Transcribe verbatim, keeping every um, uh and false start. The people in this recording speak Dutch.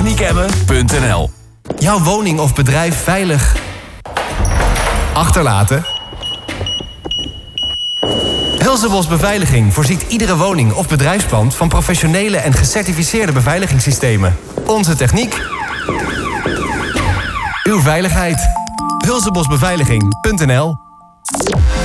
techniek hebben punt n l. Jouw woning of bedrijf veilig achterlaten? Hulsebos Beveiliging voorziet iedere woning of bedrijfspand van professionele en gecertificeerde beveiligingssystemen. Onze techniek, uw veiligheid. hulsebos beveiliging punt n l